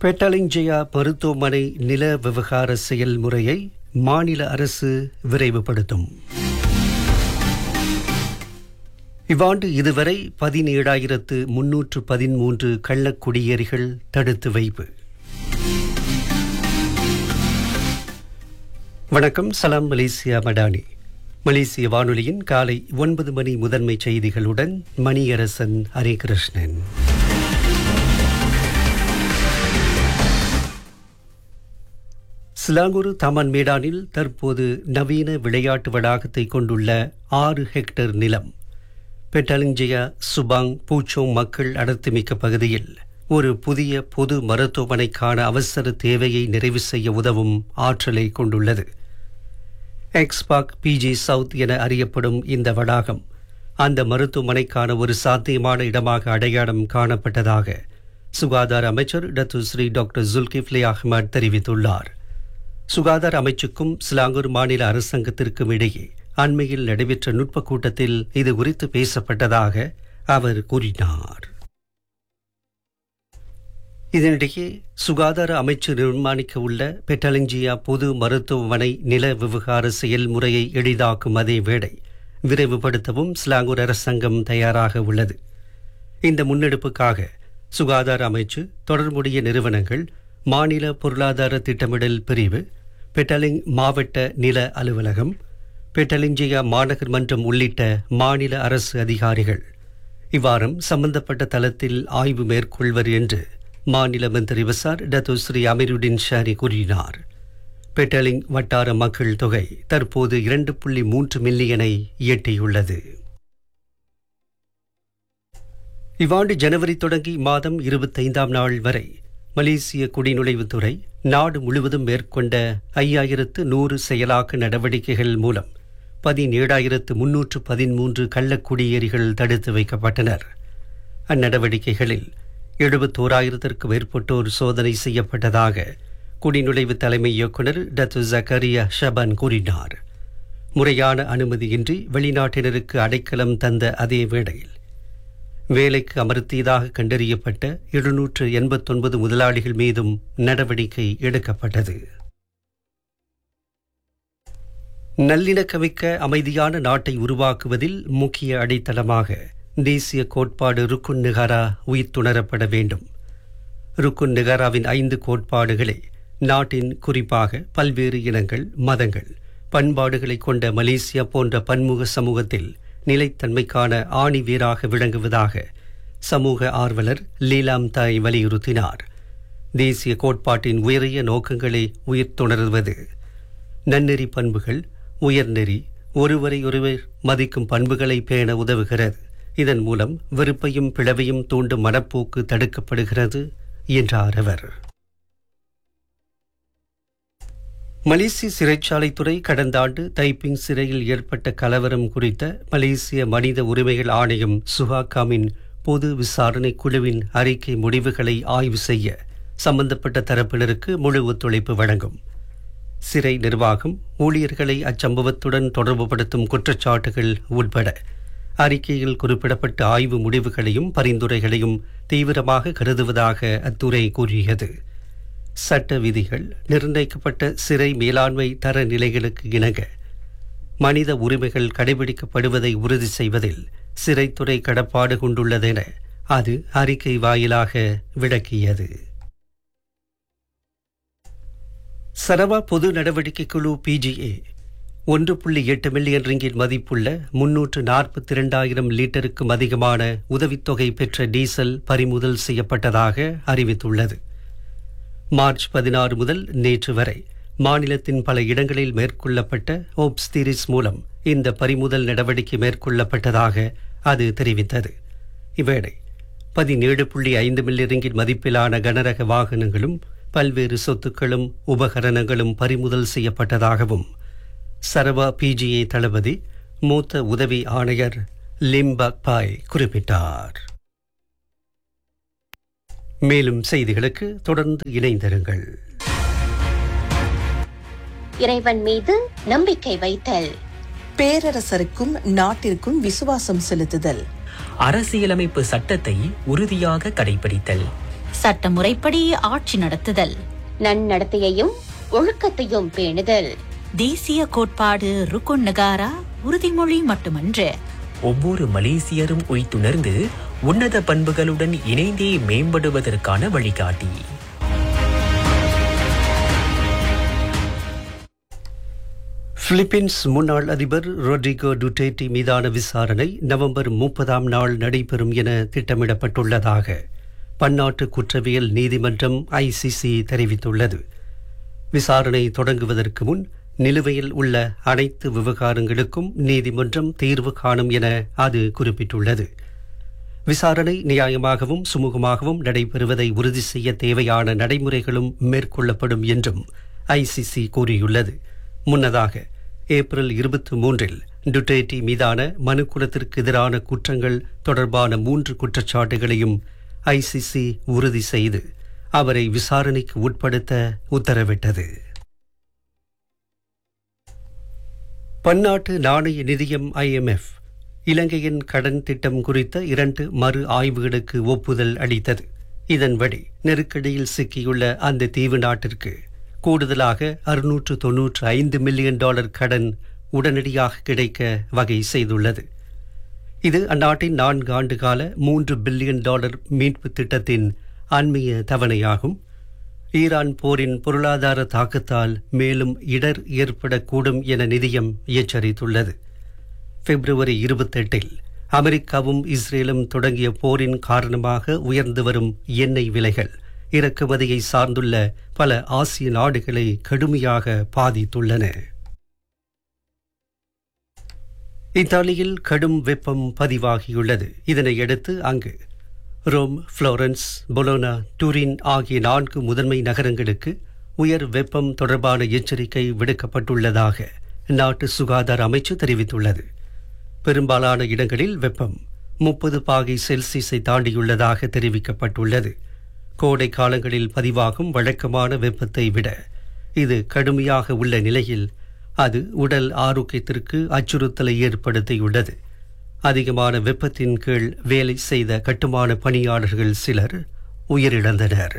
பெட்டலிங்ஜயா மருத்துவமனை நில விவகார செயல்முறையை மாநில அரசு விரைவுபடுத்தும். இவ்வாண்டு இதுவரை 17,313 கள்ளக்குடியேறிகள் தடுத்து வைப்பு. வணக்கம், சலாம் மலேசியா மடானி. மலேசிய வானொலியின் காலை 9 மணி முதன்மை செய்திகளுடன் மணியரசன் ஹரிகிருஷ்ணன். சிலாங்கூர் தமன் மேடானில் தற்போது நவீன விளையாட்டு வளாகத்தை கொண்டுள்ள 6 ஹெக்டேர் நிலம் பெட்டலிங்ஜயா சுபாங் பூச்சோங் மக்கள் அடர்த்திமிக்க பகுதியில் ஒரு புதிய பொது மருத்துவமனைக்கான அவசர தேவையை நிறைவு செய்ய உதவும் ஆற்றலை கொண்டுள்ளது. எக்ஸ்பாக் பிஜி சவுத் என அறியப்படும் இந்த வளாகம் அந்த மருத்துவமனைக்கான ஒரு சாத்தியமான இடமாக அடையாளம் காணப்பட்டதாக சுகாதார அமைச்சர் டத்துஸ்ரீ டாக்டர் ஜுல்கிஃப்லி அஹ்மத் தெரிவித்துள்ளார். சுகாதார அமைச்சுக்கும் சிலாங்கூர் மாநில அரசாங்கத்திற்கும் இடையே அண்மையில் நடைபெற்ற நுட்ப கூட்டத்தில் இது குறித்து பேசப்பட்டதாக அவர் கூறினார். இதனிடையே சுகாதார அமைச்சு நிர்மாணிக்க உள்ள பெட்டலிங்ஜியா பொது மருத்துவமனை நில விவகார செயல்முறையை எளிதாக்கும் அதே வேளை விரைவுபடுத்தவும் சிலாங்கூர் அரசாங்கம் தயாராக உள்ளது. இந்த முன்னெடுப்புக்காக சுகாதார அமைச்சு, தொடர்புடைய நிறுவனங்கள், மாநில பொருளாதார திட்டமிடல் பிரிவு, பெட்டலிங் மாவட்ட நில அலுவலகம், பெட்டலிங்ஜியா மாநகர் மன்றம் உள்ளிட்ட மாநில அரசு அதிகாரிகள் இவ்வாரம் சம்பந்தப்பட்ட தளத்தில் ஆய்வு மேற்கொள்வர் என்று மாநில மந்திரி வசார் டத்துஸ்ரீ அமீருடின் ஷாரி கூறினார். பெட்டலிங் வட்டார மக்கள் தொகை தற்போது 2.3 மில்லியனை எட்டியுள்ளது. இவ்வாண்டு ஜனவரி தொடங்கி மாதம் 25ஆம் நாள் வரை மலேசிய குடிநுழைவுத்துறை நாடு முழுவதும் மேற்கொண்ட 5,100 செயலாக்க நடவடிக்கைகள் மூலம் 17,313 கள்ளக்குடியேறிகள் தடுத்து வைக்கப்பட்டனர். அந்நடவடிக்கைகளில் 71,000க்கும் மேற்பட்டோர் சோதனை செய்யப்பட்டதாக குடிநுழைவு தலைமை இயக்குநர் டத்து ஜக்கரியா ஷபான் கூறினார். முறையான அனுமதியின்றி வெளிநாட்டினருக்கு அடைக்கலம் தந்த அதே வேளையில் வேலைக்கு அமர்த்தியதாக கண்டறியப்பட்ட 789 முதலாளிகள் மீதும் நடவடிக்கை எடுக்கப்பட்டது. நல்லிணக்கமிக்க அமைதியான நாட்டை உருவாக்குவதில் முக்கிய அடித்தளமாக தேசிய கோட்பாடு ருக்குன் நிகாரா உயிர்த்துணரப்பட வேண்டும். ருக்குன் நிகாராவின் 5 கோட்பாடுகளே நாட்டின், குறிப்பாக பல்வேறு இனங்கள், மதங்கள், பண்பாடுகளை கொண்ட மலேசியா போன்ற பன்முக சமூகத்தில் நிலைத்தன்மைக்கான ஆணிவேராக விளங்குவதாக சமூக ஆர்வலர் லீலாம் தாய் வலியுறுத்தினார். தேசிய கோட்பாட்டின் உயரிய நோக்கங்களை உயிர்த்துணர்வது நன்னெறி பண்புகள், உயர்நெறி, ஒருவரை ஒருவர் மதிக்கும் பண்புகளை பேண உதவுகிறது. இதன் மூலம் வெறுப்பையும் பிளவையும் தூண்டும் மனப்போக்கு தடுக்கப்படுகிறது என்றார் அவர். மலேசிய சிறைச்சாலைத்துறை கடந்த ஆண்டு தைப்பிங் சிறையில் ஏற்பட்ட கலவரம் குறித்த மலேசிய மனித உரிமைகள் ஆணையம் சுஹாகாமின் பொது விசாரணை குழுவின் அறிக்கை முடிவுகளை ஆய்வு செய்ய சம்பந்தப்பட்ட தரப்பினருக்கு முழு ஒத்துழைப்பு வழங்கும். சிறை நிர்வாகம் ஊழியர்களை அச்சம்பவத்துடன் தொடர்புபடுத்தும் குற்றச்சாட்டுகள் உட்பட அறிக்கையில் குறிப்பிடப்பட்ட ஆய்வு முடிவுகளையும் பரிந்துரைகளையும் தீவிரமாக கருதுவதாக அத்துறை கூறியது. சட்ட விதிகள், நிர்ணயிக்கப்பட்ட சிறை மேலாண்மை தரநிலைகளுக்கு இணங்க மனித உரிமைகள் கடைபிடிக்கப்படுவதை உறுதி செய்வதில் சிறைத்துறை கடப்பாடு கொண்டுள்ளதென அது அறிக்கை வாயிலாக விளக்கியது. சரவா பொது நடவடிக்கை குழு பிஜிஏ 1.8 மில்லியன் ரிங்கிட் மதிப்புள்ள 342,000 லிட்டருக்கும் அதிகமான உதவித்தொகை பெற்ற டீசல் பறிமுதல் செய்யப்பட்டதாக அறிவித்துள்ளது. மார்ச் 16 முதல் நேற்று வரை மாநிலத்தின் பல இடங்களில் மேற்கொள்ளப்பட்ட ஓப்ஸ்திரிஸ் மூலம் இந்த பறிமுதல் நடவடிக்கை மேற்கொள்ளப்பட்டதாக அது தெரிவித்தது. இவ்வேளை 17.5 மில்லியன் ரிங்கிட் மதிப்பிலான கனரக வாகனங்களும் பல்வேறு சொத்துக்களும் உபகரணங்களும் பறிமுதல் செய்யப்பட்டதாகவும் சரவா பிஜிஏ தளபதி மூத்த உதவி ஆணையர் லிம்பக் பாய் குறிப்பிட்டார். மேலும் செய்திகளுக்கு தொடர்ந்து இணைந்திருங்கள். இறைவன் மீது நம்பிக்கை வைத்தல், பேரரசருக்கும் நாட்டிற்கும் விசுவாசம் செலுத்துதல், அரசியலமைப்பு சட்டத்தை உறுதியாக கடைபிடித்தல், சட்டமுறைப்படி ஆட்சி நடத்துதல், நன்னடத்தையையும் ஒழுக்கத்தையும் பேணுதல். தேசிய கோட்பாடு ருக்குன் நகாரா உறுதிமொழி மட்டுமன்று, ஒவ்வொரு மலேசியரும் உய்த்துணர்ந்து உன்னத பண்புகளுடன் இணைந்தே மேம்படுவதற்கான வழிகாட்டி. பிலிப்பீன்ஸ் முன்னாள் அதிபர் ரொட்ரிகோ டுடேர்டி மீதான விசாரணை நவம்பர் 30ஆம் நாள் நடைபெறும் என திட்டமிடப்பட்டுள்ளதாக பன்னாட்டு குற்றவியல் நீதிமன்றம் ICC தெரிவித்துள்ளது. விசாரணை தொடங்குவதற்கு முன் நிலுவையில் உள்ள அனைத்து விவகாரங்களுக்கும் நீதிமன்றம் தீர்வு காணும் என அது குறிப்பிட்டுள்ளது. விசாரணை நியாயமாகவும் சுமூகமாகவும் நடைபெறுவதை உறுதி செய்ய தேவையான நடைமுறைகளும் மேற்கொள்ளப்படும் என்றும் ICC கூறியுள்ளது. முன்னதாக ஏப்ரல் 23இல் டுடேர்டி மீதான மனுக்குலத்திற்கு எதிரான குற்றங்கள் தொடர்பான 3 குற்றச்சாட்டுகளையும் ICC உறுதி செய்து அவரை விசாரணைக்கு உட்படுத்த உத்தரவிட்டது. பன்னாட்டு நாணய நிதியம் IMF இலங்கையின் கடன் திட்டம் குறித்த 2 மறு ஆய்வுகளுக்கு ஒப்புதல் அளித்தது. இதன்படி நெருக்கடியில் சிக்கியுள்ள அந்த தீவு நாட்டிற்கு கூடுதலாக $695 மில்லியன் கடன் உடனடியாக கிடைக்க வகை செய்துள்ளது. இது அந்நாட்டின் 4 ஆண்டு கால $3 பில்லியன் மீட்பு திட்டத்தின் அண்மைய தவணையாகும். ஈரான் போரின் பொருளாதார தாக்கத்தால் மேலும் இடர் ஏற்படக்கூடும் என நிதியம் எச்சரித்துள்ளது. பிப்ரவரி 28இல் அமெரிக்காவும் இஸ்ரேலும் தொடங்கிய போரின் காரணமாக உயர்ந்து வரும் எண்ணெய் விலைகள் இறக்குமதியை சார்ந்துள்ள பல ஆசிய நாடுகளை கடுமையாக பாதித்துள்ளன. இத்தாலியில் கடும் வெப்பம் பதிவாகியுள்ளது. இதனையடுத்து அங்கு ரோம், புளோரன்ஸ், பொலோனா, டூரின் ஆகிய 4 முதன்மை நகரங்களுக்கு உயர் வெப்பம் தொடர்பான எச்சரிக்கை விடுக்கப்பட்டுள்ளதாக நாட்டு சுகாதார அமைச்சு தெரிவித்துள்ளது. பெரும்பாலான இடங்களில் வெப்பம் 30 பாகை செல்சியஸை தாண்டியுள்ளதாக தெரிவிக்கப்பட்டுள்ளது. கோடை காலங்களில் பதிவாகும் வழக்கமான வெப்பத்தை விட இது கடுமையாக உள்ள நிலையில் அது உடல் ஆரோக்கியத்திற்கு அச்சுறுத்தலை ஏற்படுத்தியுள்ளது. அதிகமான வெப்பத்தின் கீழ் வேலை செய்த கட்டுமான பணியாளர்கள் சிலர் உயிரிழந்தனர்.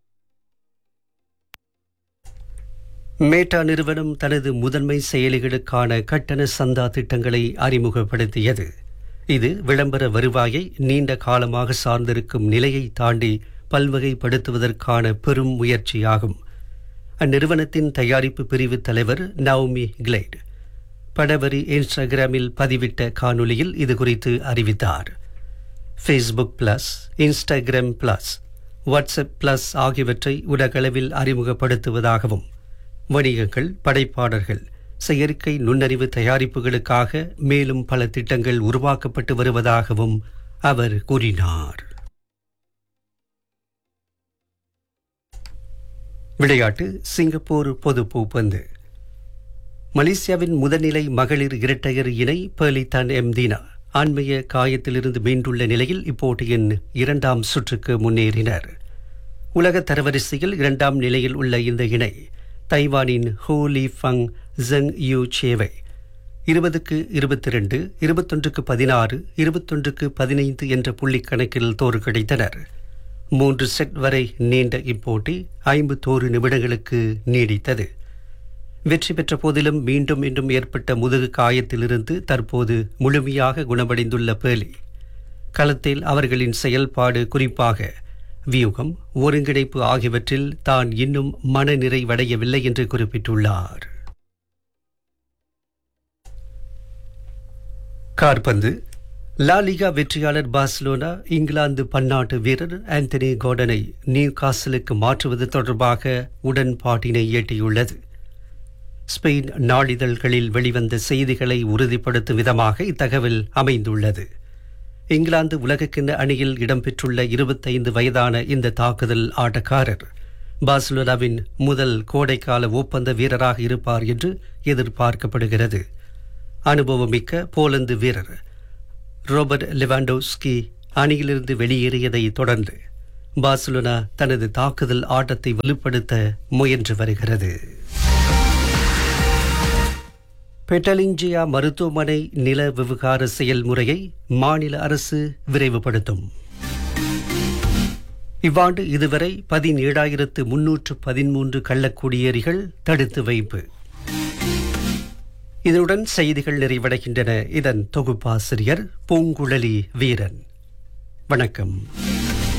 மேட்டா நிறுவனம் தனது முதன்மை செயலிகளுக்கான கட்டண சந்தா திட்டங்களை அறிமுகப்படுத்தியது. இது விளம்பர வருவாயை நீண்ட காலமாக சார்ந்திருக்கும் நிலையை தாண்டி பல்வகைப்படுத்துவதற்கான பெரும் முயற்சியாகும். அந்நிறுவனத்தின் தயாரிப்பு பிரிவு தலைவர் நவோமி கிளைட் படவரி இன்ஸ்டாகிராமில் பதிவிட்ட காணொலியில் இது குறித்து அறிவித்தார். Facebook plus, Instagram plus, WhatsApp plus ஆகியவற்றை உலகளவில் அறிமுகப்படுத்துவதாகவும் வணிகங்கள், படைப்பாளர்கள், செயற்கை நுண்ணறிவு தயாரிப்புகளுக்காக மேலும் பல திட்டங்கள் உருவாக்கப்பட்டு வருவதாகவும் அவர் கூறினார். விளையாட்டு. சிங்கப்பூர் பொது பூப்பந்து. மலேசியாவின் முதல்நிலை மகளிர் இரட்டையர் இணை பெர்லிதான் எம்தீனா ஆண்மைய காயத்திலிருந்து மீண்டுள்ள நிலையில் இப்போட்டியின் 2ஆம் சுற்றுக்கு முன்னேறினர். உலக தரவரிசையில் 2ஆம் நிலையில் உள்ள இந்த இணை தைவானின் ஹோ லீ ஃபங் ஜெங் யூ சேவை 20-22, 21-16, 21-15 என்ற புள்ளி கணக்கில் தோற்கடித்தனர். 3 செட் வரை நீண்ட இப்போட்டி 51 நிமிடங்களுக்கு நீடித்தது. வெற்றி பெற்ற போதிலும் மீண்டும் ஏற்பட்ட முதுகு காயத்திலிருந்து தற்போது முழுமையாக குணமடைந்துள்ள பேர்லி களத்தில் அவர்களின் செயல்பாடு, குறிப்பாக வியூகம், ஒருங்கிணைப்பு ஆகியவற்றில் தான் இன்னும் மனநிறைவடையவில்லை என்று குறிப்பிட்டுள்ளார். காற்பந்து. லா லிகா வெற்றியாளர் பார்சிலோனா இங்கிலாந்து பன்னாட்டு வீரர் ஆந்தனி கோர்டனை நியூ காசலுக்கு மாற்றுவது தொடர்பாக உடன்பாட்டினை எட்டியுள்ளது. ஸ்பெயின் நாளிதழ்களில் வெளிவந்த செய்திகளை உறுதிப்படுத்தும் விதமாக இத்தகவல் அமைந்துள்ளது. இங்கிலாந்து உலகக்கிண்ண அணியில் இடம்பெற்றுள்ள 25 வயதான இந்த தாக்குதல் ஆட்டக்காரர் பார்சிலோனாவின் முதல் கோடைக்கால ஒப்பந்த வீரராக இருப்பார் என்று எதிர்பார்க்கப்படுகிறது. அனுபவமிக்க போலந்து வீரர் ரோபர்ட் லெவாண்டோவ்ஸ்கி அணியிலிருந்து வெளியேறியதை தொடர்ந்து பார்சிலோனா தனது தாக்குதல் ஆட்டத்தை வலுப்படுத்த முயன்று வருகிறது. பெட்டலிஞ்சியா மருத்துவமனை நில விவகார செயல்முறையை மாநில அரசு விரைவுபடுத்தும். இவ்வாண்டு இதுவரை 17,313 கள்ளக்குடியேறிகள் தடுத்து வைப்பு. இதனுடன் செய்திகள் நிறைவடைகின்றன. இதன் தொகுப்பாசிரியர் பூங்குழலி வீரன். வணக்கம்.